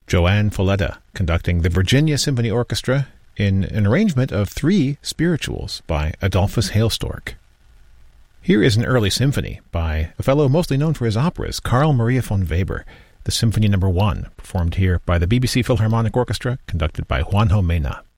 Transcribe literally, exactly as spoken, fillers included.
Joanne Folletta conducting the Virginia Symphony Orchestra in an arrangement of three spirituals by Adolphus Hailstork. Here is an early symphony by a fellow mostly known for his operas, Carl Maria von Weber, the Symphony Number One, performed here by the B B C Philharmonic Orchestra, conducted by Juanjo Mena.